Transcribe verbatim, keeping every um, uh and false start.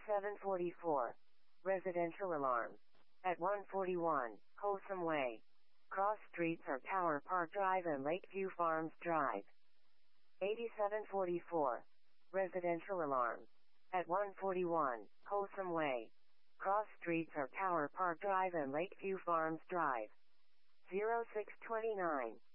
eighty-seven forty-four. Residential alarm. At one forty-one, Wholesome Way. Cross streets are Tower Park Drive and Lakeview Farms Drive. eighty-seven forty-four. Residential alarm. At one forty-one, Wholesome Way. Cross streets are Tower Park Drive and Lakeview Farms Drive. zero six twenty-nine.